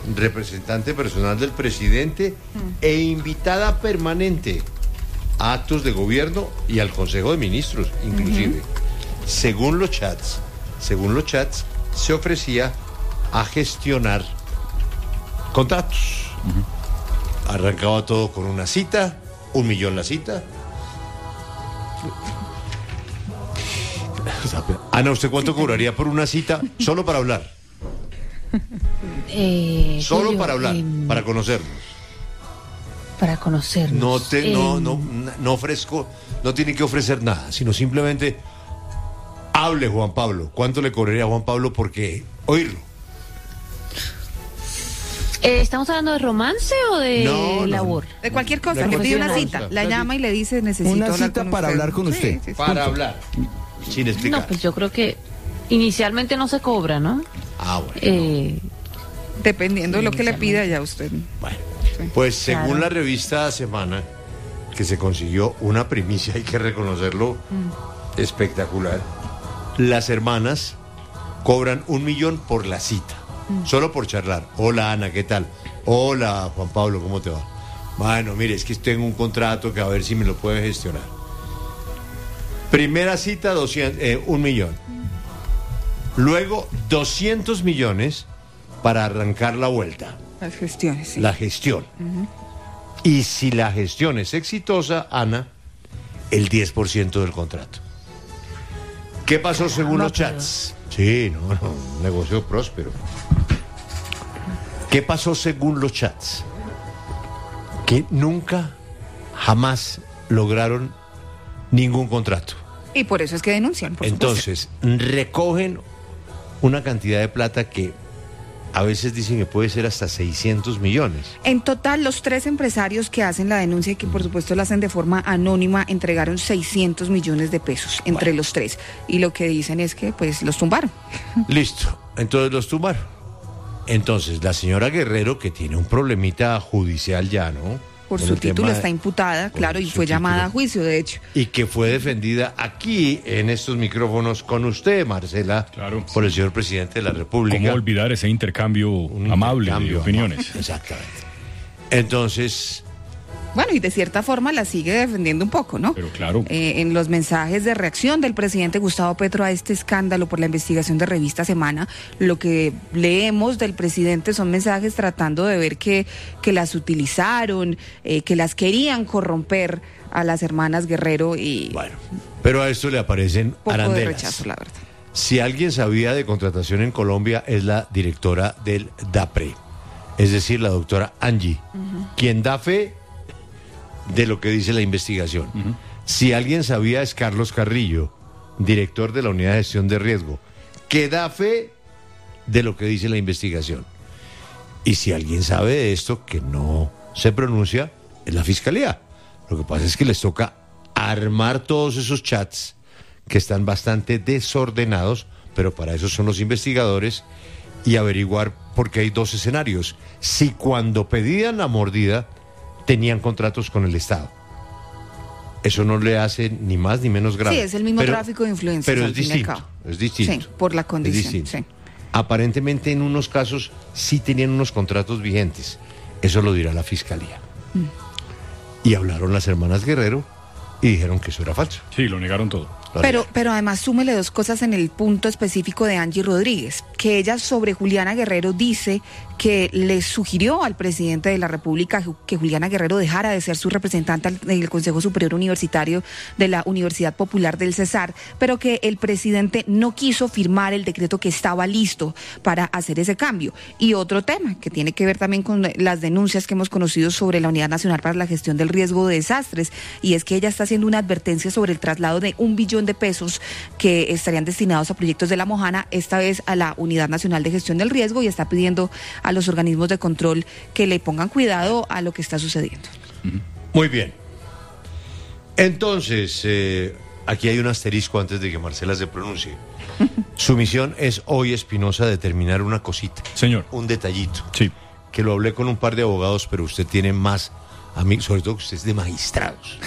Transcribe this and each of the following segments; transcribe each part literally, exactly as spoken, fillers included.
representante personal del presidente mm. e invitada permanente a actos de gobierno y al Consejo de Ministros, inclusive. Uh-huh. Según los chats, según los chats, se ofrecía a gestionar contratos. Uh-huh. Arrancaba todo con una cita, un millón la cita. Ana, ¿usted cuánto cobraría por una cita solo para hablar? Eh, solo Julio, para hablar, eh, para conocernos. Para conocernos. No te, eh, no, no, no ofrezco, no tiene que ofrecer nada, sino simplemente hable Juan Pablo. ¿Cuánto le cobraría a Juan Pablo porque oírlo? Eh, ¿Estamos hablando de romance o de no, labor? No, de cualquier cosa, que pide una cita, la llama y le dice necesito una hablar cita con para usted. hablar con usted. Sí, sí, sí. Para Punto. hablar, sin explicar. No, pues yo creo que inicialmente no se cobra, ¿no? Ah, bueno. Eh, Dependiendo de lo que le pida ya usted. Bueno, sí. Pues según claro. la revista Semana, que se consiguió una primicia, hay que reconocerlo, mm. espectacular. Las hermanas cobran un millón por la cita, mm. solo por charlar. Hola Ana, ¿qué tal? Hola Juan Pablo, ¿cómo te va? Bueno, mire, es que tengo un contrato que a ver si me lo puede gestionar. Primera cita, doscientos, eh, un millón. Luego, doscientos millones para arrancar la vuelta. Las gestiones, sí. La gestión. Uh-huh. Y si la gestión es exitosa, Ana, el diez por ciento del contrato. ¿Qué pasó según no, los chats? Pero... Sí, no, no, un negocio próspero. ¿Qué pasó según los chats? Que nunca, jamás lograron ningún contrato. Y por eso es que denuncian, por Entonces, supuesto. recogen una cantidad de plata que a veces dicen que puede ser hasta seiscientos millones. En total, los tres empresarios que hacen la denuncia, y que por supuesto la hacen de forma anónima, entregaron seiscientos millones de pesos entre bueno. los tres. Y lo que dicen es que pues los tumbaron. Listo, entonces los tumbaron. Entonces, la señora Guerrero, que tiene un problemita judicial ya, ¿no? Por su título está imputada, claro, y fue llamada a juicio, de hecho. Y que fue defendida aquí, en estos micrófonos, con usted, Marcela, claro, por el señor presidente de la República. ¿Cómo olvidar ese intercambio un amable intercambio de opiniones? Amable. Exactamente. Entonces... Bueno, y de cierta forma la sigue defendiendo un poco, ¿no? Pero claro. Eh, en los mensajes de reacción del presidente Gustavo Petro a este escándalo por la investigación de Revista Semana, lo que leemos del presidente son mensajes tratando de ver que, que las utilizaron, eh, que las querían corromper a las hermanas Guerrero y... Bueno, pero a esto le aparecen poco arandelas. de rechazo, la verdad. Si alguien sabía de contratación en Colombia es la directora del DAPRE, es decir, la doctora Angie, uh-huh. quien da fe de lo que dice la investigación. Uh-huh. Si alguien sabía es Carlos Carrillo, director de la Unidad de Gestión de Riesgo, que da fe de lo que dice la investigación. Y si alguien sabe de esto que no se pronuncia, es la Fiscalía. Lo que pasa es que les toca armar todos esos chats que están bastante desordenados, pero para eso son los investigadores, y averiguar, porque hay dos escenarios. Si cuando pedían la mordida tenían contratos con el Estado. Eso no le hace ni más ni menos grave. Sí, es el mismo pero, tráfico de influencias. Pero es distinto, es distinto. Sí, por la condición. Sí. Aparentemente en unos casos sí tenían unos contratos vigentes. Eso lo dirá la Fiscalía. Mm. Y hablaron las hermanas Guerrero y dijeron que eso era falso. Sí, lo negaron todo. Pero, pero además súmele dos cosas en el punto específico de Angie Rodríguez, que ella sobre Juliana Guerrero dice que le sugirió al presidente de la República que Juliana Guerrero dejara de ser su representante en el Consejo Superior Universitario de la Universidad Popular del Cesar, pero que el presidente no quiso firmar el decreto que estaba listo para hacer ese cambio. Y otro tema que tiene que ver también con las denuncias que hemos conocido sobre la Unidad Nacional para la Gestión del Riesgo de Desastres, y es que ella está haciendo una advertencia sobre el traslado de un billón de pesos que estarían destinados a proyectos de la Mojana, esta vez a la Unidad Nacional de Gestión del Riesgo, y está pidiendo a los organismos de control que le pongan cuidado a lo que está sucediendo. Muy bien. Entonces, eh, aquí hay un asterisco antes de que Marcela se pronuncie. Su misión es hoy, Espinosa, determinar una cosita. Señor. Un detallito. Sí. Que lo hablé con un par de abogados, pero usted tiene más amigos, sobre todo que usted es de magistrados.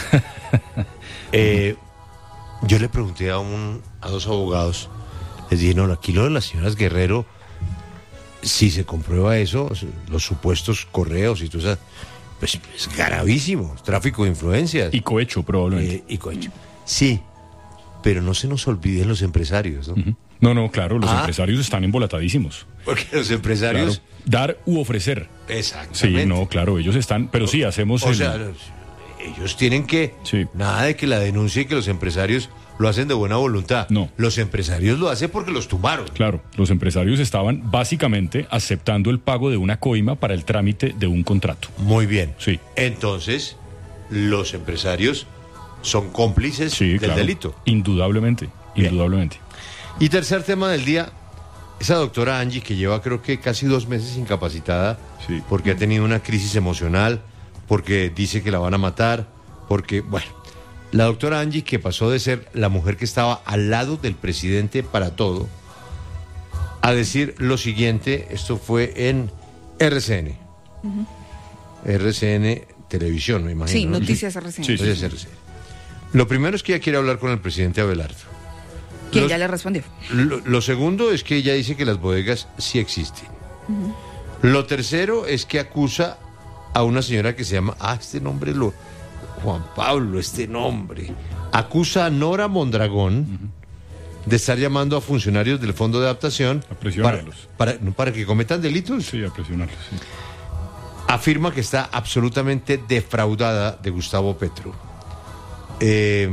eh, yo le pregunté a, un, a dos abogados, les dije, no, aquí lo de las señoras Guerrero si se comprueba eso, los supuestos correos y todo eso, pues es gravísimo, tráfico de influencias. Y cohecho, probablemente. Eh, y cohecho. Sí, pero no se nos olviden los empresarios, ¿no? Uh-huh. No, no, claro, los ah. empresarios están embolatadísimos. Porque los empresarios... Claro, dar u ofrecer. Exactamente. Sí, no, claro, ellos están, pero sí, hacemos... O el... sea, ellos tienen que... Sí. Nada de que la denuncie y que los empresarios lo hacen de buena voluntad. No. Los empresarios lo hacen porque los tumbaron. Claro, los empresarios estaban básicamente aceptando el pago de una coima para el trámite de un contrato. Muy bien. Sí. Entonces, los empresarios son cómplices sí, del claro. delito. Indudablemente, Bien. indudablemente. Y tercer tema del día, esa doctora Angie, que lleva creo que casi dos meses incapacitada, sí. porque ha tenido una crisis emocional, porque dice que la van a matar, porque, bueno, la doctora Angie, que pasó de ser la mujer que estaba al lado del presidente para todo, a decir lo siguiente, esto fue en R C N. Uh-huh. R C N Televisión, me imagino. Sí, ¿no? Noticias R C N. Sí, sí, Noticias R C N. Lo primero es que ella quiere hablar con el presidente Abelardo. ¿Quién Los, ya le respondió? Lo, lo segundo es que ella dice que las bodegas sí existen. Uh-huh. Lo tercero es que acusa a una señora que se llama, ah, este nombre lo, Juan Pablo, este nombre, acusa a Nora Mondragón uh-huh. de estar llamando a funcionarios del Fondo de Adaptación a presionarlos. Para, para, para que cometan delitos. Sí, a presionarlos, sí. Afirma que está absolutamente defraudada de Gustavo Petro. Eh...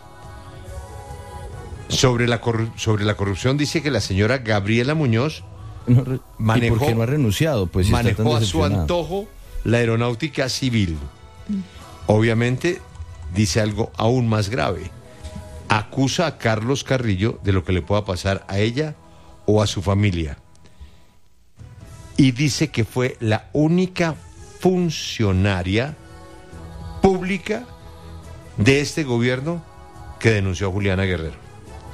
Sobre la, corru- sobre la corrupción dice que la señora Gabriela Muñoz no re- manejó, ¿y por qué no ha renunciado? Pues si manejó a su antojo la aeronáutica civil. Mm. Obviamente dice algo aún más grave. Acusa a Carlos Carrillo de lo que le pueda pasar a ella o a su familia. Y dice que fue la única funcionaria pública de este gobierno que denunció a Juliana Guerrero.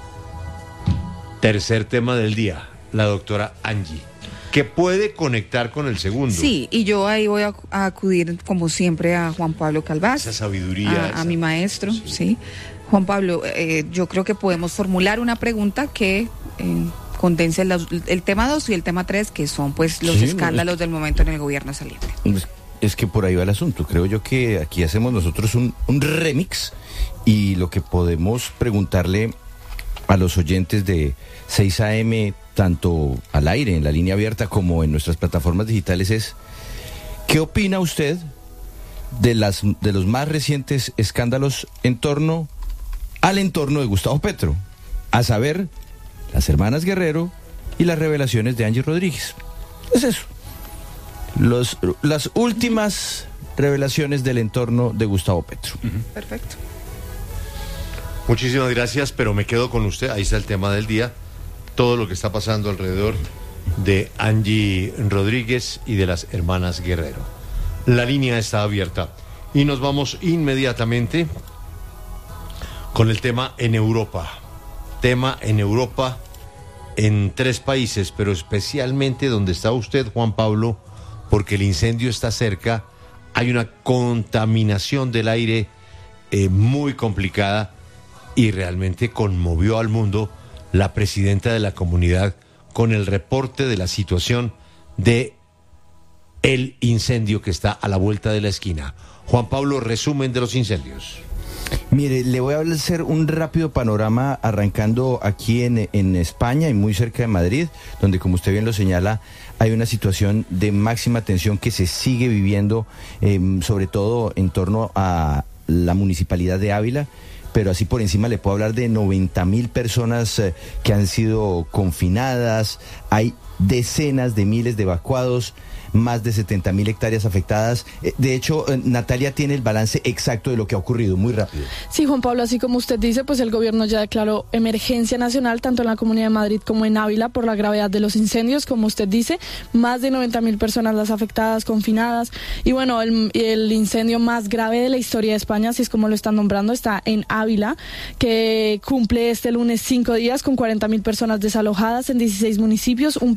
Tercer tema del día, la doctora Angie, que puede conectar con el segundo. Sí, y yo ahí voy a, a acudir, como siempre, a Juan Pablo Calvás. Esa sabiduría. A, esa... a mi maestro, sí. sí. Juan Pablo, eh, yo creo que podemos formular una pregunta que eh, condense los, el tema dos y el tema tres, que son pues los sí, escándalos no, es... del momento en el gobierno saliente. Es, es que por ahí va el asunto. Creo yo que aquí hacemos nosotros un, un remix y lo que podemos preguntarle a los oyentes de seis A M, tanto al aire, en la línea abierta, como en nuestras plataformas digitales, es ¿qué opina usted de las de los más recientes escándalos en torno al entorno de Gustavo Petro? A saber, las hermanas Guerrero y las revelaciones de Angie Rodríguez. Es eso. Los, las últimas revelaciones del entorno de Gustavo Petro. Uh-huh. Perfecto. Muchísimas gracias, pero me quedo con usted. Ahí está el tema del día. Todo lo que está pasando alrededor de Angie Rodríguez y de las hermanas Guerrero. La línea está abierta. Y nos vamos inmediatamente con el tema en Europa. Tema en Europa, en tres países, pero especialmente donde está usted, Juan Pablo, porque el incendio está cerca. Hay una contaminación del aire eh, muy complicada. Y realmente conmovió al mundo la presidenta de la comunidad con el reporte de la situación de el incendio que está a la vuelta de la esquina. Juan Pablo, resumen de los incendios. Mire, le voy a hacer un rápido panorama arrancando aquí en, en España y muy cerca de Madrid, donde, como usted bien lo señala, hay una situación de máxima tensión que se sigue viviendo, eh, sobre todo en torno a la municipalidad de Ávila. Pero así por encima le puedo hablar de noventa mil personas eh, que han sido confinadas, hay decenas de miles de evacuados, más de setenta mil hectáreas afectadas. Eh, de hecho, eh, Natalia tiene el balance exacto de lo que ha ocurrido, muy rápido. Sí, Juan Pablo, así como usted dice, pues el gobierno ya declaró emergencia nacional, tanto en la Comunidad de Madrid como en Ávila, por la gravedad de los incendios, como usted dice, más de noventa mil personas las afectadas, confinadas, y bueno, el, el incendio más grave de la historia de España, así es como lo están nombrando, está en Ávila, que cumple este lunes cinco días con cuarenta mil personas desalojadas en dieciséis municipios, un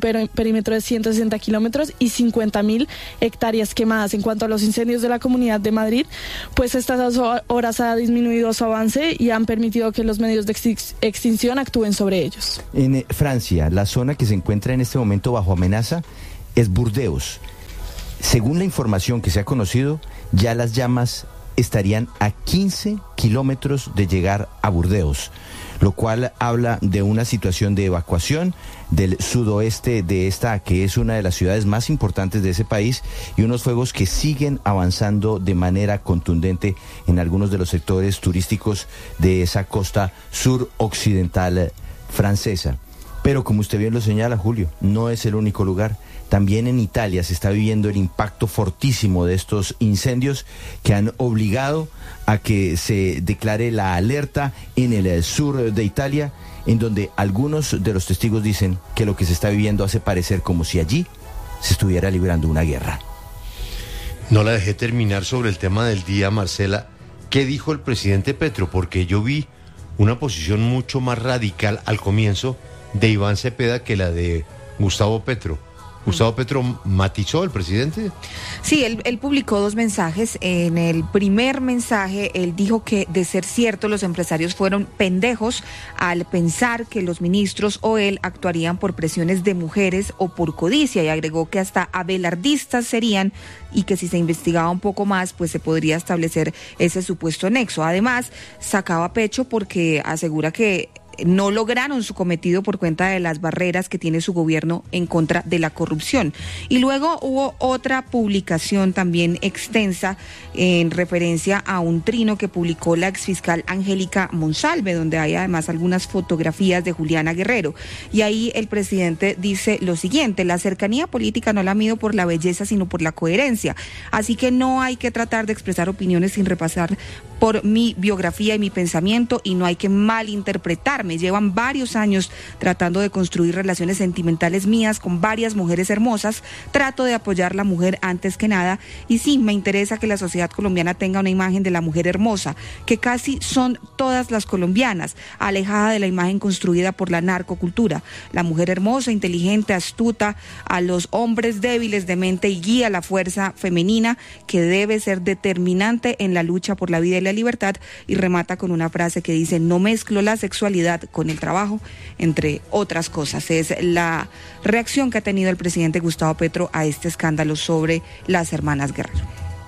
per- perímetro de ciento sesenta kilómetros y cincuenta mil hectáreas quemadas. En cuanto a los incendios de la Comunidad de Madrid, pues estas horas ha disminuido su avance y han permitido que los medios de ex- extinción actúen sobre ellos. En eh, Francia, la zona que se encuentra en este momento bajo amenaza es Burdeos. Según la información que se ha conocido, ya las llamas estarían a quince kilómetros de llegar a Burdeos, lo cual habla de una situación de evacuación del sudoeste de esta, que es una de las ciudades más importantes de ese país, y unos fuegos que siguen avanzando de manera contundente en algunos de los sectores turísticos de esa costa suroccidental francesa. Pero como usted bien lo señala, Julio, no es el único lugar. También en Italia se está viviendo el impacto fortísimo de estos incendios que han obligado a que se declare la alerta en el sur de Italia, en donde algunos de los testigos dicen que lo que se está viviendo hace parecer como si allí se estuviera librando una guerra. No la dejé terminar sobre el tema del día, Marcela. ¿Qué dijo el presidente Petro? Porque yo vi una posición mucho más radical al comienzo de Iván Cepeda que la de Gustavo Petro. Gustavo Petro matizó al presidente. Sí, él, él publicó dos mensajes. En el primer mensaje, él dijo que, de ser cierto, los empresarios fueron pendejos al pensar que los ministros o él actuarían por presiones de mujeres o por codicia, y agregó que hasta abelardistas serían, y que si se investigaba un poco más, pues se podría establecer ese supuesto nexo. Además, sacaba pecho porque asegura que no lograron su cometido por cuenta de las barreras que tiene su gobierno en contra de la corrupción. Y luego hubo otra publicación también extensa en referencia a un trino que publicó la exfiscal Angélica Monsalve, donde hay además algunas fotografías de Juliana Guerrero. Y ahí el presidente dice lo siguiente: la cercanía política no la mido por la belleza, sino por la coherencia. Así que no hay que tratar de expresar opiniones sin repasar por mi biografía y mi pensamiento, y no hay que malinterpretarme. Llevan varios años tratando de construir relaciones sentimentales mías con varias mujeres hermosas. Trato de apoyar la mujer antes que nada, y sí, me interesa que la sociedad colombiana tenga una imagen de la mujer hermosa, que casi son todas las colombianas, alejada de la imagen construida por la narcocultura. La mujer hermosa, inteligente, astuta, a los hombres débiles de mente, y guía la fuerza femenina que debe ser determinante en la lucha por la vida y la libertad. Y remata con una frase que dice: no mezclo la sexualidad con el trabajo, entre otras cosas. Es la reacción que ha tenido el presidente Gustavo Petro a este escándalo sobre las hermanas Guerrero.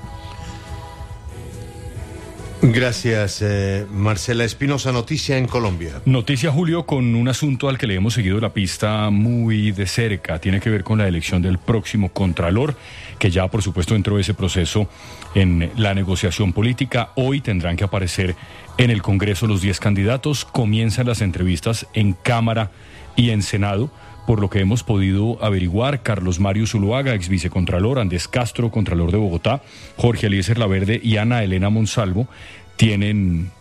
Gracias, eh, Marcela Espinosa. Noticia en Colombia. Noticia, Julio, con un asunto al que le hemos seguido la pista muy de cerca. Tiene que ver con la elección del próximo Contralor, que ya, por supuesto, entró ese proceso en la negociación política. Hoy tendrán que aparecer en el Congreso los diez candidatos. Comienzan las entrevistas en Cámara y en Senado. Por lo que hemos podido averiguar, Carlos Mario Zuluaga, ex vicecontralor, Andrés Castro, contralor de Bogotá, Jorge Eliezer Laverde y Ana Elena Monsalvo, tienen,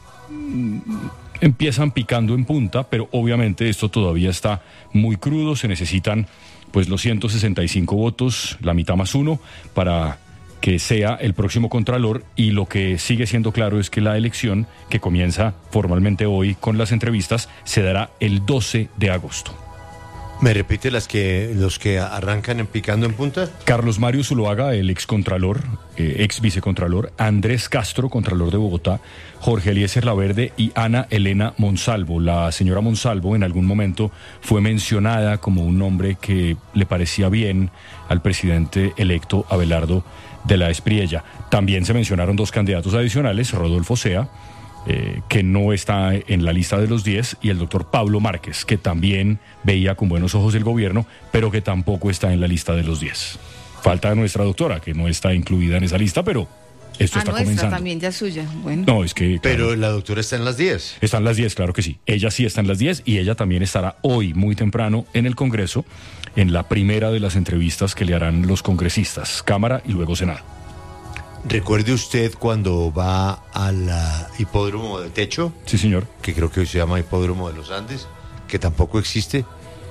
empiezan picando en punta, pero obviamente esto todavía está muy crudo. Se necesitan pues los ciento sesenta y cinco votos, la mitad más uno, para que sea el próximo Contralor, y lo que sigue siendo claro es que la elección, que comienza formalmente hoy con las entrevistas, se dará el doce de agosto. ¿Me repite las que los que arrancan en picando en punta? Carlos Mario Zuluaga, el ex contralor, eh, ex vicecontralor, Andrés Castro, contralor de Bogotá, Jorge Eliezer Laverde y Ana Elena Monsalvo. La señora Monsalvo en algún momento fue mencionada como un nombre que le parecía bien al presidente electo Abelardo de la Espriella. También se mencionaron dos candidatos adicionales, Rodolfo Sea, Eh, que no está en la lista de los diez, y el doctor Pablo Márquez, que también veía con buenos ojos el gobierno, pero que tampoco está en la lista de los diez. Falta nuestra doctora, que no está incluida en esa lista, pero esto ah, está nuestra, comenzando. También ya suya. Bueno. No, es que... Pero claro, la doctora está en las diez. están las diez, claro que sí. Ella sí está en las diez, y ella también estará hoy muy temprano en el Congreso, en la primera de las entrevistas que le harán los congresistas, Cámara y luego Senado. Recuerde usted cuando va al uh, hipódromo de Techo, Sí, señor. que creo que hoy se llama hipódromo de los Andes, que tampoco existe.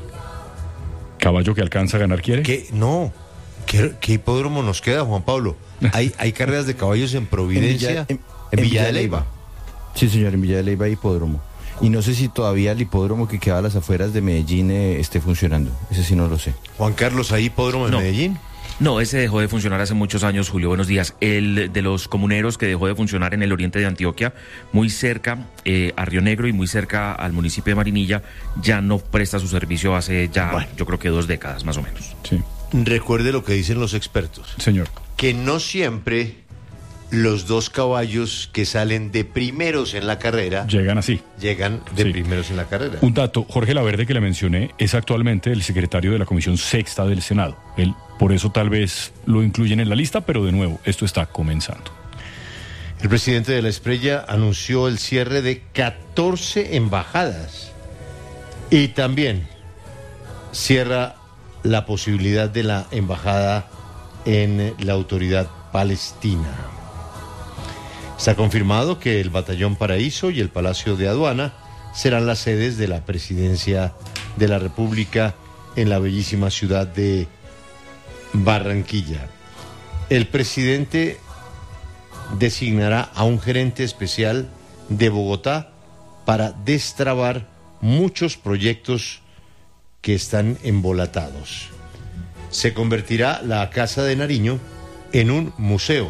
Caballo que alcanza a ganar quiere. ¿Qué? No. ¿Qué, qué hipódromo nos queda, Juan Pablo? Hay, hay carreras de caballos en Providencia, en, en Villa de Leyva. Sí, señor, en Villa de Leyva hay hipódromo. Y no sé si todavía el hipódromo que queda a las afueras de Medellín eh, esté funcionando. Ese sí no lo sé. Juan Carlos, ¿hay hipódromo en No. Medellín? No, ese dejó de funcionar hace muchos años, Julio. Buenos días. El de los comuneros que dejó de funcionar en el oriente de Antioquia, muy cerca eh, a Río Negro y muy cerca al municipio de Marinilla, ya no presta su servicio hace ya, Bueno. yo creo que dos décadas más o menos. Sí, Recuerde lo que dicen los expertos, señor. que no siempre los dos caballos que salen de primeros en la carrera Llegan así. llegan de Sí. primeros en la carrera. Un dato, Jorge Laverde, que le mencioné, es actualmente el secretario de la Comisión Sexta del Senado. Él, por eso tal vez lo incluyen en la lista, pero de nuevo, esto está comenzando. El presidente de la Esprella anunció el cierre de catorce embajadas y también cierra la posibilidad de la embajada en la autoridad palestina. Está confirmado que el Batallón Paraíso y el Palacio de Aduana serán las sedes de la Presidencia de la República en la bellísima ciudad de Barranquilla. El presidente designará a un gerente especial de Bogotá para destrabar muchos proyectos que están embolatados. Se convertirá la Casa de Nariño en un museo,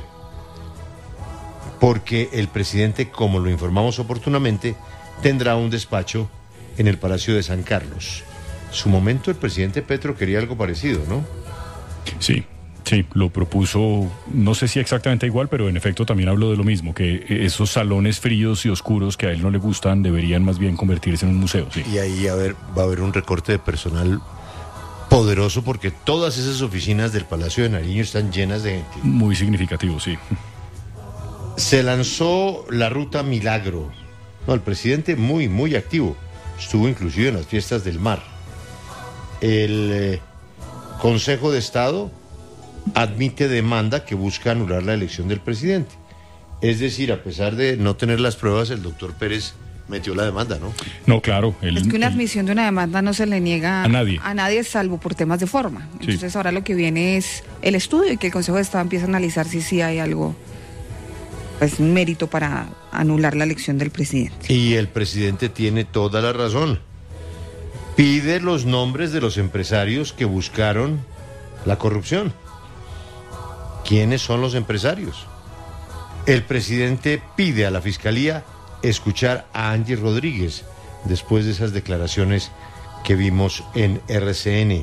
porque el presidente, como lo informamos oportunamente, tendrá un despacho en el Palacio de San Carlos. Su momento el presidente Petro quería algo parecido, ¿no? Sí, sí, lo propuso, no sé si exactamente igual, pero en efecto también habló de lo mismo, que esos salones fríos y oscuros que a él no le gustan deberían más bien convertirse en un museo, sí. Y ahí a ver, va a haber un recorte de personal poderoso, porque todas esas oficinas del Palacio de Nariño están llenas de gente. Muy significativo, sí. Se lanzó la ruta Milagro. No, el presidente muy, muy activo. Estuvo inclusive en las fiestas del mar. El eh, Consejo de Estado admite demanda que busca anular la elección del presidente. Es decir, a pesar de no tener las pruebas, el doctor Pérez metió la demanda, ¿no? No, claro. Él, Es que una él- admisión de una demanda no se le niega A nadie. a nadie salvo por temas de forma. Entonces ahora lo que viene es el estudio y que el Consejo de Estado empiece a analizar si sí hay algo, pues un mérito para anular la elección del presidente. Y el presidente tiene toda la razón. Pide los nombres de los empresarios que buscaron la corrupción. ¿Quiénes son los empresarios? El presidente pide a la Fiscalía escuchar a Angie Rodríguez después de esas declaraciones que vimos en R C N.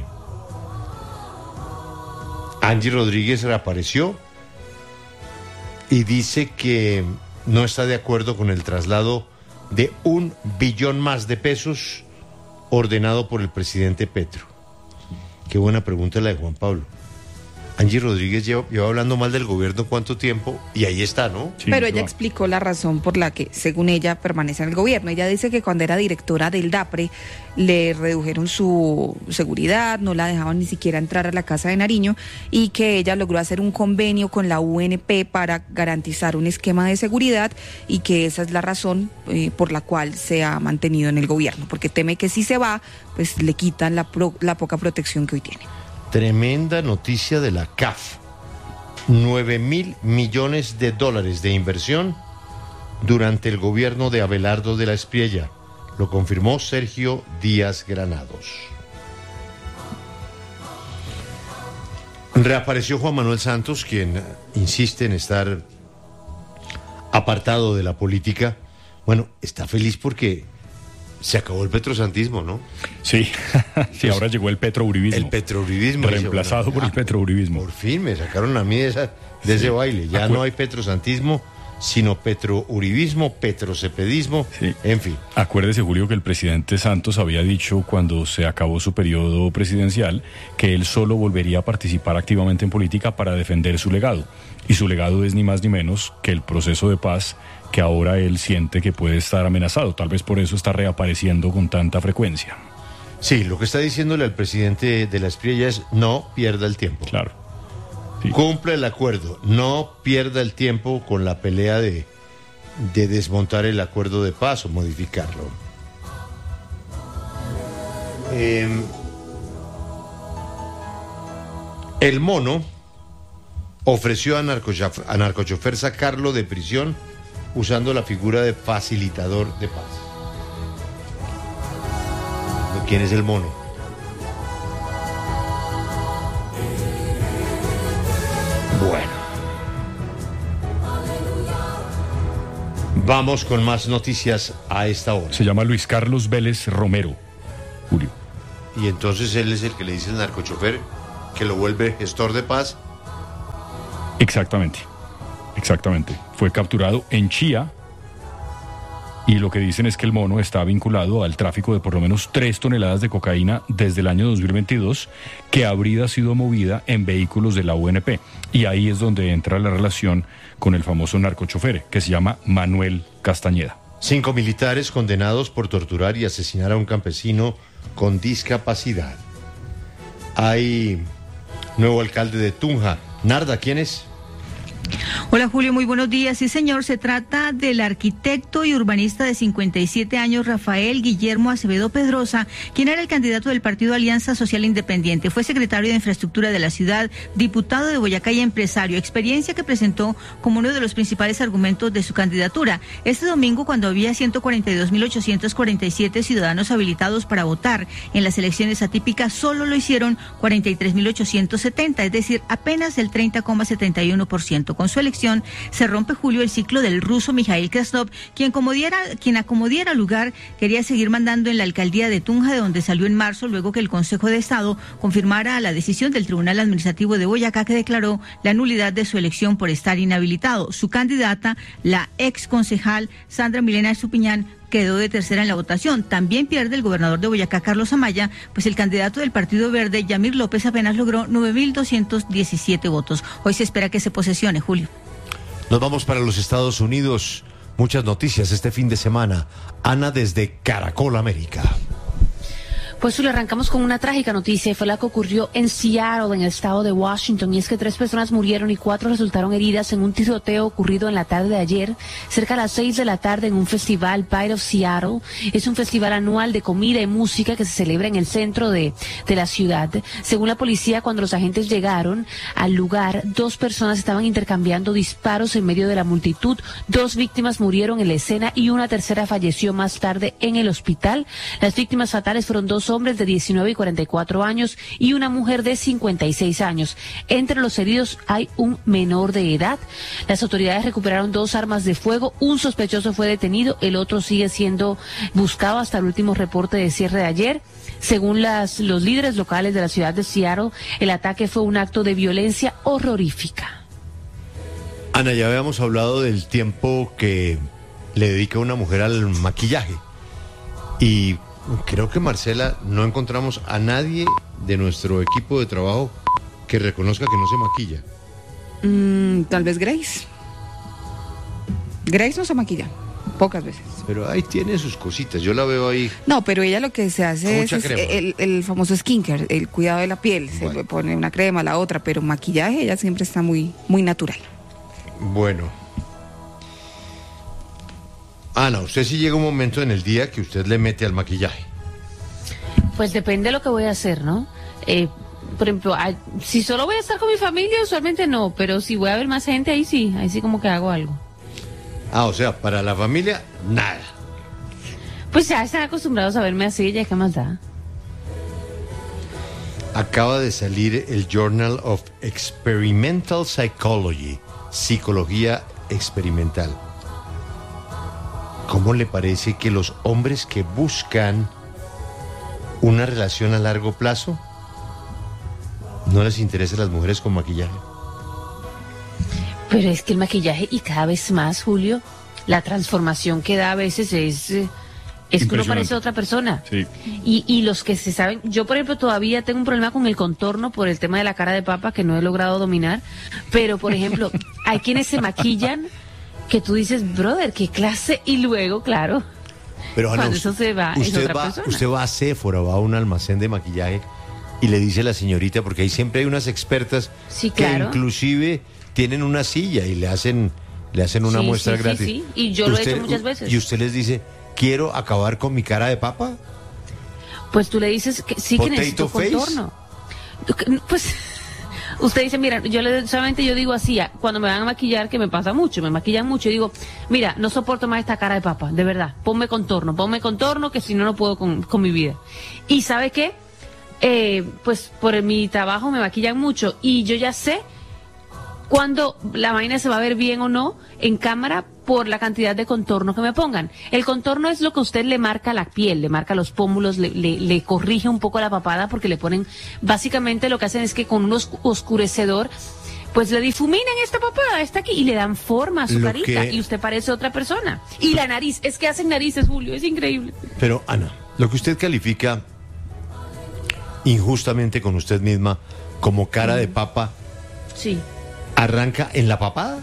Angie Rodríguez reapareció y dice que no está de acuerdo con el traslado de un billón más de pesos ordenado por el presidente Petro. Qué buena pregunta la de Juan Pablo. Angie Rodríguez lleva, lleva hablando mal del gobierno cuánto tiempo y ahí está, ¿no? sí, Pero se ella va. explicó la razón por la que, según ella, permanece en el gobierno. Ella dice que cuando era directora del DAPRE le redujeron su seguridad, no la dejaban ni siquiera entrar a la Casa de Nariño y que ella logró hacer un convenio con la U N P para garantizar un esquema de seguridad y que esa es la razón eh, por la cual se ha mantenido en el gobierno, porque teme que si se va, pues le quitan la, pro- la poca protección que hoy tiene. Tremenda noticia de la C A F. Nueve mil millones de dólares de inversión durante el gobierno de Abelardo de la Espriella. Lo confirmó Sergio Díaz Granados. Reapareció Juan Manuel Santos, quien insiste en estar apartado de la política. Bueno, está feliz porque se acabó el petrosantismo, ¿no? Sí, sí, ahora llegó el petrouribismo. El petrouribismo. Dice, Reemplazado bueno, por el ah, petrouribismo. Por fin me sacaron a mí de, esa, de ese baile. Ya Acu- no hay petrosantismo, sino petrouribismo, petrocepedismo, Sí. en fin. Acuérdese, Julio, que el presidente Santos había dicho cuando se acabó su periodo presidencial que él solo volvería a participar activamente en política para defender su legado. Y su legado es ni más ni menos que el proceso de paz que ahora él siente que puede estar amenazado. Tal vez por eso está reapareciendo con tanta frecuencia. Sí, lo que está diciéndole al presidente de la Espriella es no pierda el tiempo. Claro. Sí. Cumpla el acuerdo, no pierda el tiempo con la pelea de, de desmontar el acuerdo de paz o modificarlo. Eh, el mono ofreció a, narcochaf- a narcochofer sacarlo de prisión usando la figura de facilitador de paz. ¿Quién es el mono? Bueno. Vamos con más noticias a esta hora. Se llama Luis Carlos Vélez Romero, Julio. Y entonces él es el que le dice al narcochofer que lo vuelve gestor de paz. Exactamente, exactamente. Fue capturado en Chía y lo que dicen es que el mono está vinculado al tráfico de por lo menos tres toneladas de cocaína desde el año dos mil veintidós que habría sido movida en vehículos de la U N P. Y ahí es donde entra la relación con el famoso narcochofer que se llama Manuel Castañeda. Cinco militares condenados por torturar y asesinar a un campesino con discapacidad. Hay nuevo alcalde de Tunja. Narda, ¿quién es? Hola Julio, muy buenos días. Sí señor, se trata del arquitecto y urbanista de cincuenta y siete años Rafael Guillermo Acevedo Pedrosa, quien era el candidato del partido Alianza Social Independiente. Fue secretario de Infraestructura de la ciudad, diputado de Boyacá y empresario, experiencia que presentó como uno de los principales argumentos de su candidatura. Este domingo, cuando había ciento cuarenta y dos mil ochocientos cuarenta y siete ciudadanos habilitados para votar en las elecciones atípicas, solo lo hicieron cuarenta y tres mil ochocientos setenta, es decir, apenas el treinta coma setenta y uno por ciento. Con su elección se rompe, Julio, el ciclo del ruso Mijail Krasnov, quien como diera, quien a como diera lugar quería seguir mandando en la alcaldía de Tunja, de donde salió en marzo, luego que el Consejo de Estado confirmara la decisión del Tribunal Administrativo de Boyacá, que declaró la nulidad de su elección por estar inhabilitado. Su candidata, la ex concejal Sandra Milena Estupiñán, quedó de tercera en la votación. También pierde el gobernador de Boyacá, Carlos Amaya, pues el candidato del Partido Verde, Yamir López, apenas logró nueve mil doscientos diecisiete votos. Hoy se espera que se posesione, Julio. Nos vamos para los Estados Unidos. Muchas noticias este fin de semana. Ana desde Caracol América. Pues le arrancamos con una trágica noticia, y fue la que ocurrió en Seattle, en el estado de Washington, y es que tres personas murieron y cuatro resultaron heridas en un tiroteo ocurrido en la tarde de ayer, cerca a las seis de la tarde, en un festival, Bite of Seattle. Es un festival anual de comida y música que se celebra en el centro de, de la ciudad. Según la policía, cuando los agentes llegaron al lugar, dos personas estaban intercambiando disparos en medio de la multitud. Dos víctimas murieron en la escena y una tercera falleció más tarde en el hospital. Las víctimas fatales fueron dos hombres de diecinueve y cuarenta y cuatro años y una mujer de cincuenta y seis años. Entre los heridos hay un menor de edad. Las autoridades recuperaron dos armas de fuego, un sospechoso fue detenido, el otro sigue siendo buscado hasta el último reporte de cierre de ayer. Según las, los líderes locales de la ciudad de Seattle, el ataque fue un acto de violencia horrorífica. Ana, ya habíamos hablado del tiempo que le dedica una mujer al maquillaje y creo que, Marcela, no encontramos a nadie de nuestro equipo de trabajo que reconozca que no se maquilla. Mm, tal vez Grace. Grace no se maquilla, pocas veces. Pero ahí tiene sus cositas, yo la veo ahí. No, pero ella lo que se hace es, es el, el famoso skincare, el cuidado de la piel. Bueno. Se le pone una crema, la otra, pero maquillaje ella siempre está muy, muy natural. Bueno. Ana, usted sí llega un momento en el día que usted le mete al maquillaje. Pues depende de lo que voy a hacer, ¿no? Eh, por ejemplo, a, si solo voy a estar con mi familia, usualmente no, pero si voy a ver más gente, ahí sí, ahí sí como que hago algo. Ah, o sea, para la familia, nada. Pues ya están acostumbrados a verme así, ya qué más da. Acaba de salir el Journal of Experimental Psychology, Psicología Experimental. ¿Cómo le parece que los hombres que buscan una relación a largo plazo no les interesa a las mujeres con maquillaje? Pero es que el maquillaje, y cada vez más, Julio, la transformación que da a veces es, es que uno parece otra persona. Sí. Y, y los que se saben, yo por ejemplo todavía tengo un problema con el contorno por el tema de la cara de papa que no he logrado dominar, pero por ejemplo, hay quienes se maquillan que tú dices, brother, qué clase, y luego, claro, pero Ana, cuando usted, eso se va, usted es otra va, persona. Usted va a Sephora, va a un almacén de maquillaje y le dice a la señorita, porque ahí siempre hay unas expertas sí, que claro. inclusive tienen una silla y le hacen, le hacen una sí, muestra sí, gratis. Sí, sí, y yo lo he hecho muchas veces. Y usted les dice, quiero acabar con mi cara de papa. Pues tú le dices que sí, que necesito contorno. Pues, Usted dice, mira, yo le, solamente yo digo así, cuando me van a maquillar, que me pasa mucho, me maquillan mucho, y digo, mira, no soporto más esta cara de papa, de verdad, ponme contorno, ponme contorno, que si no, no puedo con, con mi vida. Y ¿sabe qué? Eh, pues por mi trabajo me maquillan mucho, y yo ya sé cuando la vaina se va a ver bien o no en cámara por la cantidad de contorno que me pongan. El contorno es lo que usted le marca a la piel, le marca los pómulos, le, le, le corrige un poco la papada, porque le ponen, básicamente lo que hacen es que con un oscu- oscurecedor, pues le difuminan esta papada, esta aquí, y le dan forma a su Lo carita, que- y usted parece otra persona. Y la nariz, es que hacen narices, Julio, es increíble. Pero, Ana, lo que usted califica injustamente con usted misma como cara de papa, Sí. ¿arranca en la papada?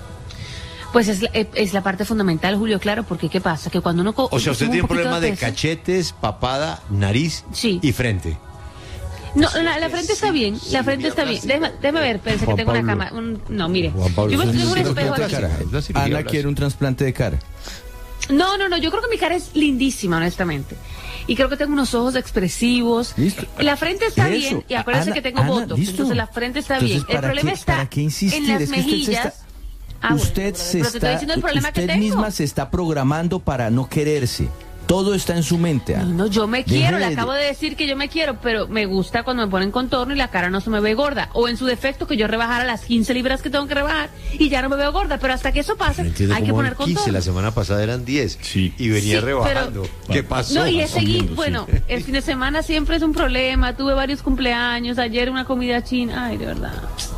Pues es la, es la parte fundamental, Julio, claro, porque ¿qué pasa? Que cuando uno... co- O sea, usted sube tiene un poquito problema de peso- cachetes, papada, nariz Sí. y frente. No, la, la frente está bien, la frente está bien. Déjame, déjame ver, pensé que Juan tengo una Pablo. cámara. un- no, mire. Juan Pablo, Yo me es un estoy en un espejo trasplante de aquí. cara. Es la cirugía Ana básica. quiere un trasplante de cara. No, no, no, yo creo que mi cara es lindísima, honestamente. Y creo que tengo unos ojos expresivos. Listo. La frente está Eso. bien, y acuérdense Ana, que tengo Ana, botox, listo. entonces la frente está Entonces, bien. El ¿para problema qué- está para qué insistir? en las Es que usted se mejillas. está- Ah, bueno, usted pero- se pero te estoy está, diciendo el problema que usted tengo. misma se está programando para no quererse. Todo está en su mente. Ana. No, no, yo me Deje quiero, le de- acabo de decir que yo me quiero, pero me gusta cuando me ponen contorno y la cara no se me ve gorda. O en su defecto que yo rebajara las quince libras que tengo que rebajar y ya no me veo gorda. Pero hasta que eso pase, No entiendo hay que cómo poner van quince, contorno. la semana pasada eran diez. Sí. Y venía Sí, rebajando. pero- ¿Qué pasó? No, y he seguido, Comiendo, sí. bueno, el fin de semana siempre es un problema. Tuve varios cumpleaños, ayer una comida china. Ay, de verdad.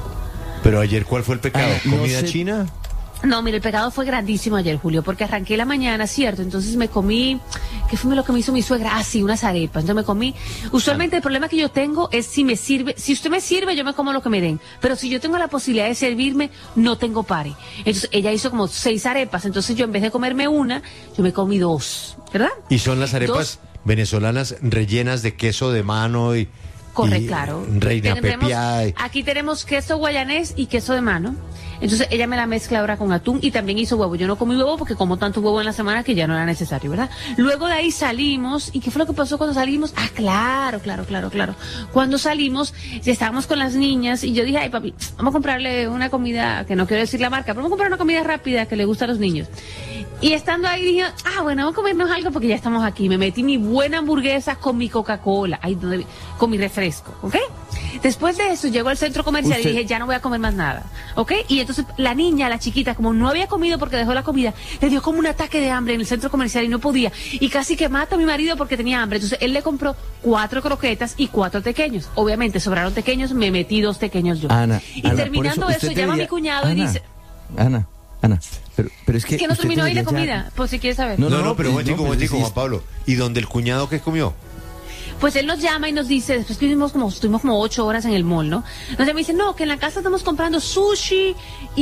Pero ayer, ¿cuál fue el pecado? Ah, no ¿Comida sé- china? No, mire, el pecado fue grandísimo ayer, Julio, porque arranqué la mañana, ¿cierto? Entonces me comí, ¿qué fue lo que me hizo mi suegra? Ah, sí, unas arepas. Entonces me comí. Usualmente el problema que yo tengo es si me sirve, si usted me sirve, yo me como lo que me den. Pero si yo tengo la posibilidad de servirme, no tengo pare. Entonces ella hizo como seis arepas. Entonces yo en vez de comerme una, yo me comí dos, ¿verdad? Y son las arepas Dos. venezolanas rellenas de queso de mano y... Correcto, y claro. Reina Tenemos- pepiada. y- Aquí tenemos queso guayanés y queso de mano. Entonces ella me la mezcla ahora con atún y también hizo huevo. Yo no comí huevo porque como tanto huevo en la semana que ya no era necesario, ¿verdad? Luego de ahí salimos. ¿Y qué fue lo que pasó cuando salimos? Ah, claro, claro, claro, claro. Cuando salimos, estábamos con las niñas y yo dije, ay papi, vamos a comprarle una comida, que no quiero decir la marca, pero vamos a comprar una comida rápida que le gusta a los niños. Y estando ahí dije, ah, bueno, vamos a comernos algo porque ya estamos aquí. Me metí mi buena hamburguesa con mi Coca-Cola, ahí donde, con mi refresco, ¿ok? Después de eso llego al centro comercial Usted- y dije, ya no voy a comer más nada, ¿ok? Y entonces la niña, la chiquita, como no había comido porque dejó la comida, le dio como un ataque de hambre en el centro comercial y no podía. Y casi que mata a mi marido porque tenía hambre. Entonces él le compró cuatro croquetas y cuatro tequeños. Obviamente sobraron tequeños, me metí dos tequeños yo. Ana, y Ana, terminando por eso, usted llama a mi debería- cuñado y Ana, dice, Ana, Ana, pero, pero es que... es que no usted terminó ahí la debería ya- comida, por si quieres saber. No, No, no, no, pero un pues, momentico, no, un pues, momentico, sí. Juan Pablo. ¿Y donde el cuñado qué comió? Pues él nos llama y nos dice, después que estuvimos como, estuvimos como ocho horas en el mall, ¿no? Nos llama y dice, no, que en la casa estamos comprando sushi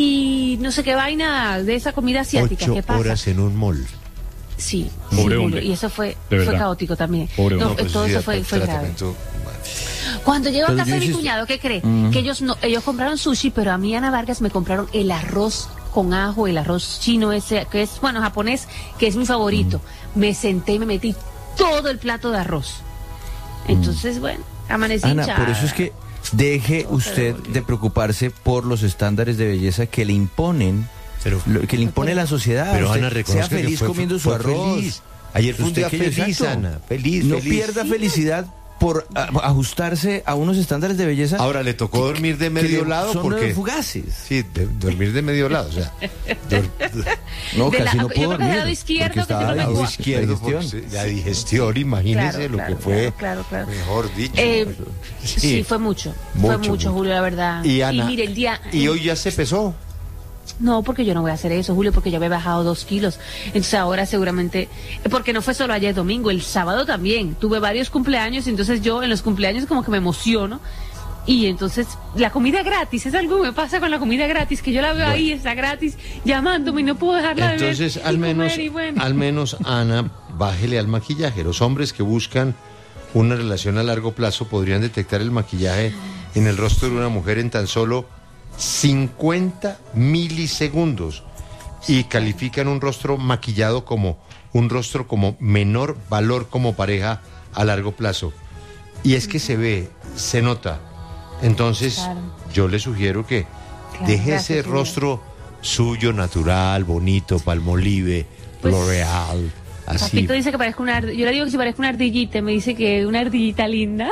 y no sé qué vaina de esa comida asiática. Ocho ¿Qué pasa? horas en un mall. Sí, Pobre sí, Julio, hombre. y eso fue, De fue verdad. caótico también. Pobre No, hombre. pues, todo sí, eso fue, fue grave. tratamiento. Cuando llegó a Pero casa de yo mi insisto- cuñado, ¿qué cree? Que ellos no, ellos compraron sushi, pero a mí, Ana Vargas, me compraron el arroz con ajo, el arroz chino ese, que es, bueno, japonés, que es mi favorito. Me senté y me metí todo el plato de arroz. Entonces, bueno, amanecí Ana, hinchada. por eso es que deje usted de preocuparse por los estándares de belleza que le imponen, Pero- lo- que le impone la sociedad. Pero Usted Ana, reconozca sea que feliz fue- comiendo su fue arroz. feliz. Ayer fue un Usted día que- feliz, exacto. Ana. Feliz, No feliz. pierda felicidad por a- ajustarse a unos estándares de belleza. Ahora le tocó dormir de que medio le- lado son porque... fugaces. Sí, de- dormir de medio lado, o sea... dor- No, De la- casi no yo puedo creo que del dormir. lado izquierdo, porque que estaba siempre me de lado Digestión. izquierdo, digestión. porque la digestión, imagínese Claro, lo claro, que fue, claro, claro, claro. mejor dicho. Eh, Sí. sí. fue mucho, fue Mucho, mucho, mucho. Julio, la verdad. Y Ana, mire, el día... y hoy ya se pesó. No, porque yo no voy a hacer eso, Julio, porque yo había bajado dos kilos. Entonces ahora seguramente, porque no fue solo ayer domingo, el sábado también. Tuve varios cumpleaños, entonces yo en los cumpleaños como que me emociono. Y entonces la comida gratis, es algo que me pasa con la comida gratis, que yo la veo Bueno. ahí, está gratis, llamándome y no puedo dejarla de ver. Entonces, y al menos, comer y bueno. al menos, Ana, bájele al maquillaje. Los hombres que buscan una relación a largo plazo podrían detectar el maquillaje en el rostro de una mujer en tan solo cincuenta milisegundos y califican un rostro maquillado como un rostro como menor valor como pareja a largo plazo. Y es que se ve, se nota Entonces, Claro. yo le sugiero que Claro, deje gracias, ese Julio. rostro suyo, natural, bonito, Palmolive, Pues, L'Oreal, así. Papito dice que parezco una ardillita. Yo le digo que si parezco una ardillita, me dice que una ardillita linda.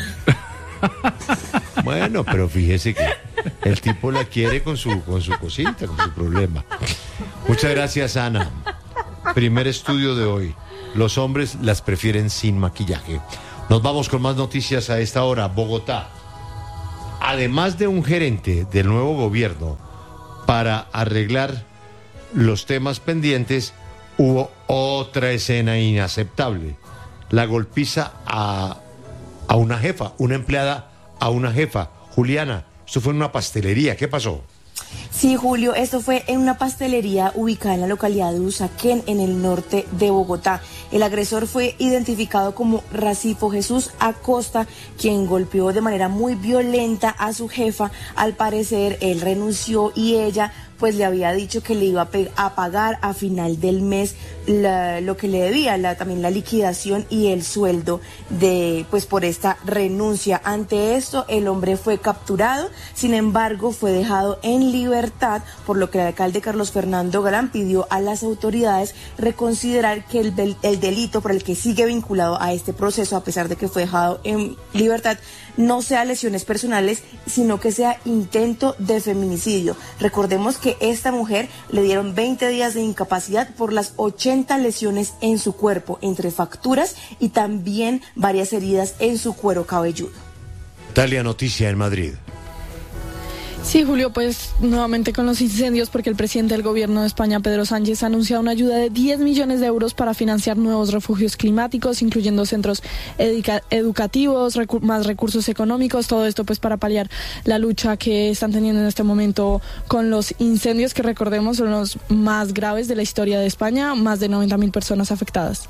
Bueno, pero fíjese que el tipo la quiere con su, con su cosita, con su problema. Muchas gracias, Ana. Primer estudio de hoy. Los hombres las prefieren sin maquillaje. Nos vamos con más noticias a esta hora. Bogotá. Además de un gerente del nuevo gobierno para arreglar los temas pendientes, hubo otra escena inaceptable. La golpiza a, a una jefa, una empleada a una jefa. Juliana, esto fue en una pastelería. ¿Qué pasó? Sí, Julio, esto fue en una pastelería ubicada en la localidad de Usaquén, en el norte de Bogotá. El agresor fue identificado como Racifo Jesús Acosta, quien golpeó de manera muy violenta a su jefa. Al parecer, él renunció y ella pues le había dicho que le iba a, pe- a pagar a final del mes la- lo que le debía, la, también la liquidación y el sueldo de pues por esta renuncia. Ante esto, el hombre fue capturado, sin embargo, fue dejado en libertad, por lo que el alcalde Carlos Fernando Galán pidió a las autoridades reconsiderar que el, del- el delito por el que sigue vinculado a este proceso, a pesar de que fue dejado en libertad, no sea lesiones personales, sino que sea intento de feminicidio. Recordemos que esta mujer le dieron veinte días de incapacidad por las ochenta lesiones en su cuerpo, entre fracturas y también varias heridas en su cuero cabelludo. Talia, noticia en Madrid. Sí, Julio, pues nuevamente con los incendios, porque el presidente del gobierno de España, Pedro Sánchez, ha anunciado una ayuda de diez millones de euros para financiar nuevos refugios climáticos, incluyendo centros educa- educativos, recu- más recursos económicos, todo esto pues para paliar la lucha que están teniendo en este momento con los incendios, que recordemos son los más graves de la historia de España, más de noventa mil personas afectadas.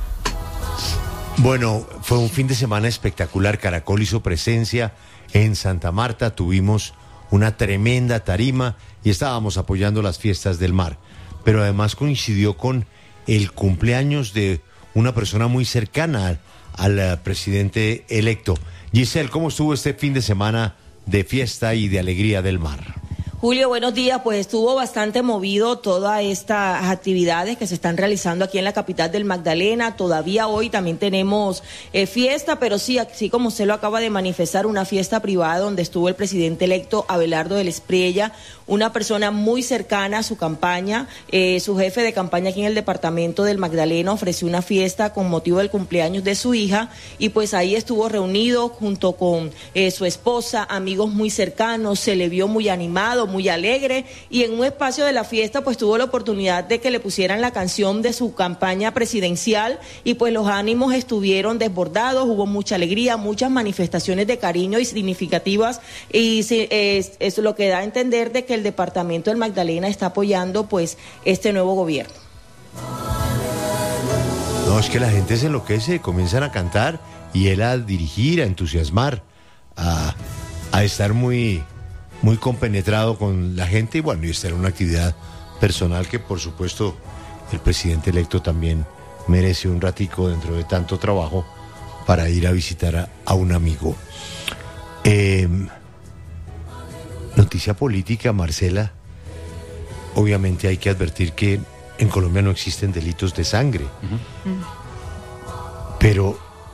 Bueno, fue un fin de semana espectacular. Caracol hizo presencia en Santa Marta, tuvimos una tremenda tarima y estábamos apoyando las fiestas del mar. Pero además coincidió con el cumpleaños de una persona muy cercana al, al eh, presidente electo. Giselle, ¿cómo estuvo este fin de semana de fiesta y de alegría del mar? Julio, buenos días. Pues estuvo bastante movido todas estas actividades que se están realizando aquí en la capital del Magdalena. Todavía hoy también tenemos eh, fiesta, pero sí, así como usted lo acaba de manifestar, una fiesta privada donde estuvo el presidente electo Abelardo del Espriella, una persona muy cercana a su campaña. Eh, su jefe de campaña aquí en el departamento del Magdalena ofreció una fiesta con motivo del cumpleaños de su hija y pues ahí estuvo reunido junto con eh, su esposa, amigos muy cercanos, se le vio muy animado, muy alegre, y en un espacio de la fiesta pues tuvo la oportunidad de que le pusieran la canción de su campaña presidencial y pues los ánimos estuvieron desbordados, hubo mucha alegría, muchas manifestaciones de cariño y significativas, y sí, es, es lo que da a entender de que el departamento del Magdalena está apoyando pues este nuevo gobierno. No, es que la gente se enloquece, comienzan a cantar y él a dirigir, a entusiasmar, a, a estar muy, muy compenetrado con la gente. Y bueno, y esta era una actividad personal que por supuesto el presidente electo también merece un ratico dentro de tanto trabajo para ir a visitar a, a un amigo. Eh, noticia política, Marcela. Obviamente hay que advertir que en Colombia no existen delitos de sangre. Pero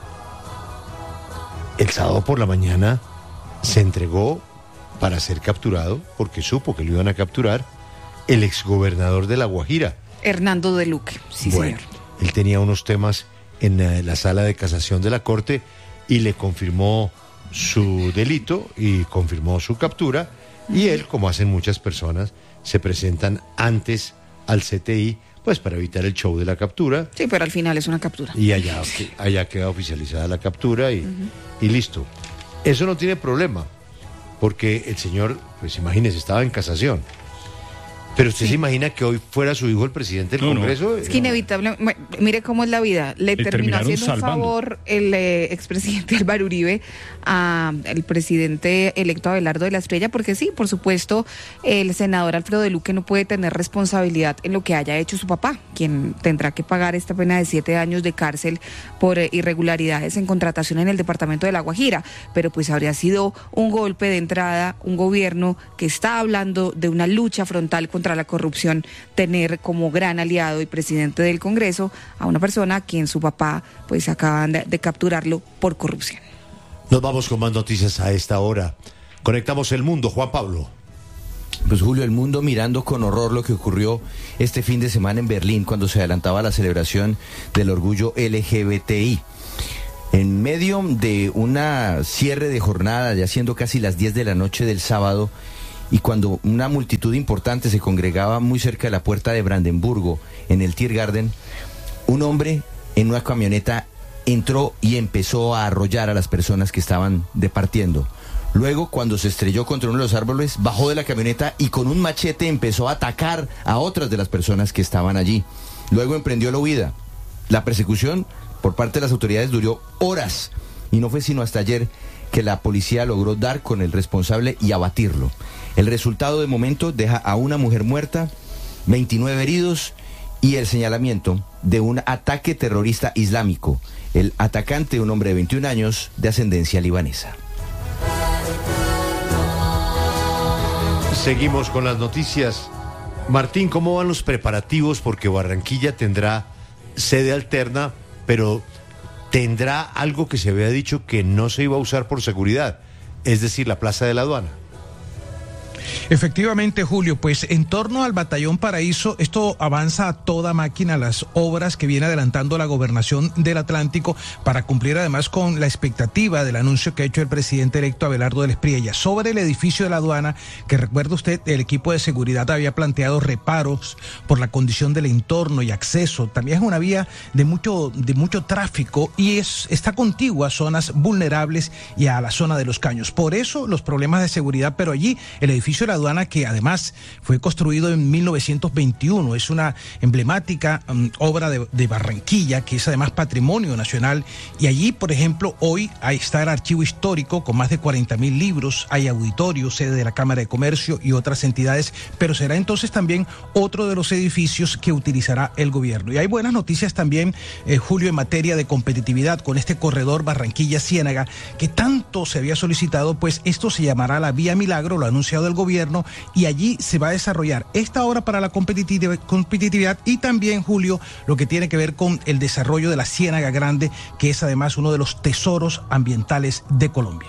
el sábado por la mañana se entregó para ser capturado, porque supo que lo iban a capturar, el exgobernador de La Guajira. Hernando de Luque, sí, Bueno, señor. él tenía unos temas en eh, la sala de casación de la Corte y le confirmó su delito y confirmó su captura. Y él, como hacen muchas personas, se presentan antes al C T I, pues para evitar el show de la captura. Sí, pero al final es una captura. Y allá, que- allá queda oficializada la captura y, y listo. Eso no tiene problema, porque el señor, pues imagínese, estaba en casación. Pero usted Sí. se imagina que hoy fuera su hijo el presidente del No, no. Congreso. Es que inevitable, bueno, mire cómo es la vida. Le, Le terminó terminaron haciendo un salvando. favor el eh, expresidente Álvaro Uribe al presidente electo Abelardo de la Espriella, porque sí, por supuesto, el senador Alfredo de Luque no puede tener responsabilidad en lo que haya hecho su papá, quien tendrá que pagar esta pena de siete años de cárcel por eh, irregularidades en contratación en el departamento de La Guajira. Pero pues habría sido un golpe de entrada, un gobierno que está hablando de una lucha frontal contra la corrupción, tener como gran aliado y presidente del Congreso a una persona a quien su papá pues acaban de, de capturarlo por corrupción. Nos vamos con más noticias a esta hora. Conectamos el mundo, Juan Pablo. Pues Julio, el mundo mirando con horror lo que ocurrió este fin de semana en Berlín cuando se adelantaba la celebración del orgullo L G B T I. En medio de una cierre de jornada, ya siendo casi las diez de la noche del sábado, y cuando una multitud importante se congregaba muy cerca de la puerta de Brandenburgo, en el Tiergarten, un hombre en una camioneta entró y empezó a arrollar a las personas que estaban departiendo. Luego, cuando se estrelló contra uno de los árboles, bajó de la camioneta y con un machete empezó a atacar a otras de las personas que estaban allí. Luego emprendió la huida. La persecución por parte de las autoridades duró horas y no fue sino hasta ayer que la policía logró dar con el responsable y abatirlo. El resultado de momento deja a una mujer muerta, veintinueve heridos y el señalamiento de un ataque terrorista islámico. El atacante, un hombre de veintiún años de ascendencia libanesa. Seguimos con las noticias. Martín, ¿cómo van los preparativos? Porque Barranquilla tendrá sede alterna, pero tendrá algo que se había dicho que no se iba a usar por seguridad, es decir, la Plaza de la Aduana. Efectivamente, Julio, pues en torno al Batallón Paraíso, esto avanza a toda máquina, las obras que viene adelantando la Gobernación del Atlántico para cumplir además con la expectativa del anuncio que ha hecho el presidente electo Abelardo de la Espriella sobre el edificio de la aduana, que recuerda usted, el equipo de seguridad había planteado reparos por la condición del entorno y acceso. También es una vía de mucho, de mucho tráfico y es, está contigua a zonas vulnerables y a la zona de los caños. Por eso los problemas de seguridad, pero allí el edificio de la aduana, que además fue construido en mil novecientos veintiuno, es una emblemática um, obra de, de Barranquilla, que es además patrimonio nacional, y allí, por ejemplo, hoy ahí está el archivo histórico con más de cuarenta mil libros, hay auditorio, sede de la Cámara de Comercio y otras entidades, pero será entonces también otro de los edificios que utilizará el gobierno. Y hay buenas noticias también, eh, Julio, en materia de competitividad con este corredor Barranquilla-Ciénaga, que tanto se había solicitado, pues esto se llamará la Vía Milagro, lo ha anunciado el gobierno, y allí se va a desarrollar esta obra para la competitiv- competitividad y también, Julio, lo que tiene que ver con el desarrollo de la Ciénaga Grande, que es además uno de los tesoros ambientales de Colombia.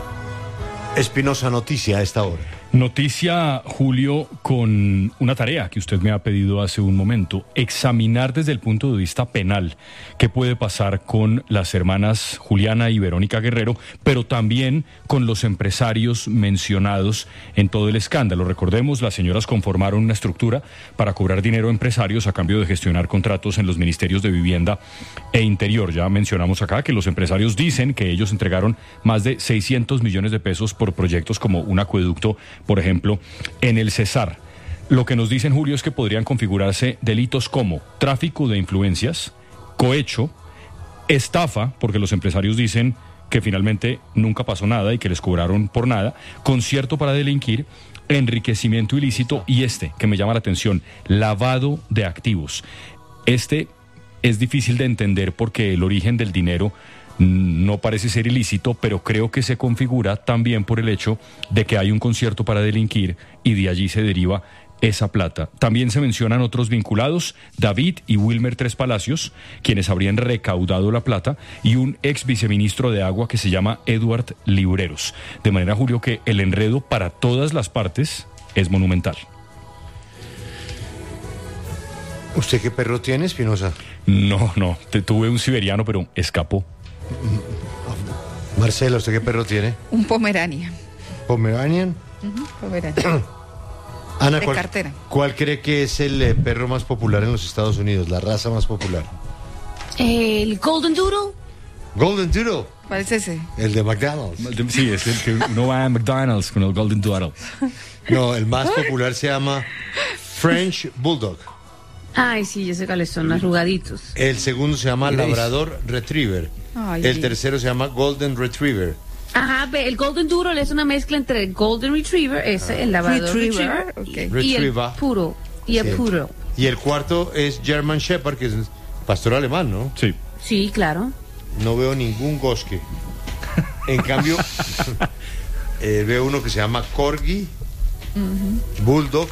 Espinosa, noticia a esta hora. Noticia, Julio, con una tarea que usted me ha pedido hace un momento, examinar desde el punto de vista penal qué puede pasar con las hermanas Juliana y Verónica Guerrero, pero también con los empresarios mencionados en todo el escándalo. Recordemos, las señoras conformaron una estructura para cobrar dinero a empresarios a cambio de gestionar contratos en los ministerios de Vivienda e Interior. Ya mencionamos acá que los empresarios dicen que ellos entregaron más de seiscientos millones de pesos por proyectos como un acueducto, por ejemplo, en el Cesar. Lo que nos dicen, Julio, es que podrían configurarse delitos como tráfico de influencias, cohecho, estafa, porque los empresarios dicen que finalmente nunca pasó nada y que les cobraron por nada, concierto para delinquir, enriquecimiento ilícito y este, que me llama la atención, lavado de activos. Este es difícil de entender porque el origen del dinero no parece ser ilícito, pero creo que se configura también por el hecho de que hay un concierto para delinquir y de allí se deriva esa plata. También se mencionan otros vinculados, David y Wilmer Tres Palacios, quienes habrían recaudado la plata, y un ex viceministro de Agua que se llama Eduard Libreros. De manera, Julio, que el enredo para todas las partes es monumental. ¿Usted qué perro tiene, Espinosa? No, no, te, tuve un siberiano, pero escapó. Marcela, ¿usted qué perro tiene? Un Pomerania. ¿Pomeranian? Uh-huh, Pomerania. Ana, de ¿cuál, cartera. ¿cuál cree que es el eh, perro más popular en los Estados Unidos, la raza más popular? El Golden Doodle. Golden Doodle. ¿Cuál es ese? El de McDonald's. Sí, es el que uno va a McDonald's con el Golden Doodle. No, el más popular se llama French Bulldog. Ay, sí, yo sé cuáles son, arrugaditos. El segundo se llama Grace. Labrador Retriever. Ay, el sí. tercero se llama Golden Retriever. Ajá, ve, el Golden Doodle es una mezcla entre el Golden Retriever, ese, el Labrador Retriever, Retriever, ok. y el Retriever. Poodle. Y el Sí. Poodle. Y el cuarto es German Shepherd, que es pastor alemán, ¿no? Sí. Sí, claro. No veo ningún Goske. En cambio, eh, veo uno que se llama Corgi, Bulldog.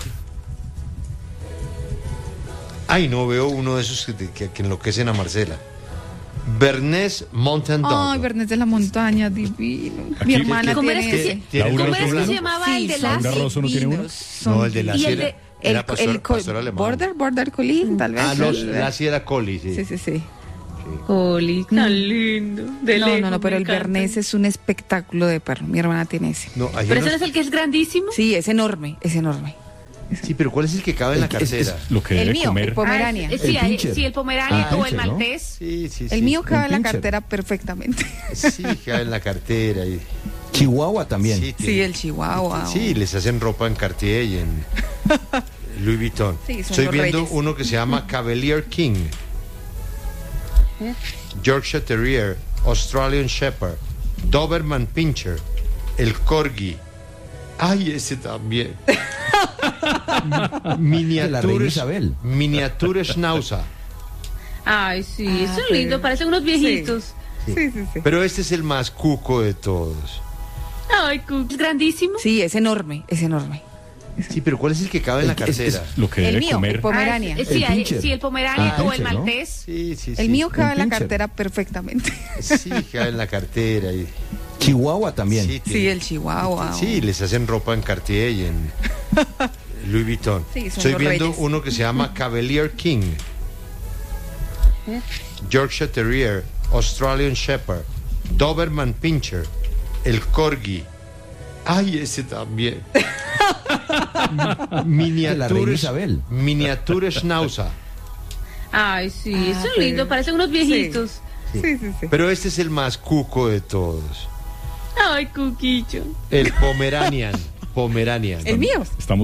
Ay, no veo uno de esos que, que- que enloquecen a Marcela. Bernés Mountain Dog. Ay, Bernés de la Montaña, divino. Aquí- Mi hermana ¿Cómo tiene era que ese. se- ¿Tiene ¿Cómo Laura era que Rosso se Blanco? llamaba el de son las? Laura Rosso no tiene uno. divinos, son No, el de la Y el era, de- era el, pastor, el co- pastor alemán. border, border collie, tal vez. Ah, no, el- la sí era Collie, sí. sí, sí, sí. Oli, tan lindo. De No, lejos, no, no, pero me el encanta. Bernés es un espectáculo de perro. Mi hermana tiene ese. No, hay Pero unos- ese no es el que es grandísimo. Sí, es enorme, es enorme. Sí, pero ¿cuál es el que cabe en la Es- es- cartera? Lo que El debe mío, comer. el Pomerania. Ah, es- El sí, hay- pincher. sí, el Pomerania Ah, o el pincher, ¿no? maltés. Sí, sí, sí. El mío cabe en la pincher. cartera perfectamente. Sí, cabe en la cartera. Y, Chihuahua también. sí, Sí, tiene- el Chihuahua. Sí, les hacen ropa en Cartier y en Louis Vuitton. Sí, son Estoy los viendo reyes. uno que se llama Cavalier King. Yorkshire Terrier, Australian Shepherd, Doberman Pinscher, el Corgi. Ay, ese también. De la reina Miniature, Isabel. miniature Schnauzer. Ay, sí, Ah, son pero- lindos, parecen unos viejitos. Sí, sí, sí. Pero este es el más cuco de todos. Ay, cu- es grandísimo. Sí, es enorme, es enorme. Sí, pero ¿cuál es el que cabe en la El que es- cartera? Lo que El debe mío, comer. el Pomerania. Ah, es- sí, El hay- pincher. sí, el Pomerania Ah, o el pincher, ¿no? maltés. Sí, sí, sí. El mío cabe en la pincher. cartera perfectamente. Sí, cabe en la cartera. Y, Chihuahua también. sí, Sí, tiene- el Chihuahua. Sí, les hacen ropa en Cartier y en Louis Vuitton. Sí, son Estoy los viendo reyes. uno que se llama Cavalier King. Yorkshire Terrier, Australian Shepherd, Doberman Pinscher, el Corgi. Ay, ese también. De la reina Miniature, Isabel. miniature Schnauzer. Ay, sí, Ah, son pero- lindos, parecen unos viejitos. Sí, sí, sí. Pero este es el más cuco de todos. Ay, Cuquillo. El Pomeranian. Pomeranian. El mío. Estamos